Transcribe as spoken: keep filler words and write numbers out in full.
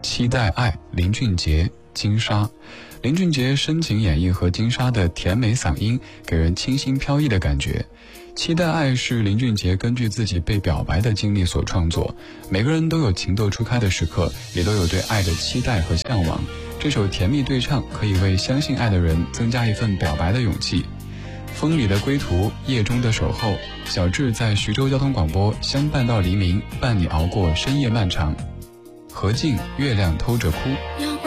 期待爱，林俊杰、金莎。林俊杰深情演绎和金莎的甜美嗓音，给人清新飘逸的感觉。期待爱是林俊杰根据自己被表白的经历所创作，每个人都有情窦初开的时刻，也都有对爱的期待和向往。这首甜蜜对唱可以为相信爱的人增加一份表白的勇气。风里的归途，夜中的守候，小智在徐州交通广播相伴到黎明，伴你熬过深夜漫长。何静，月亮偷着哭。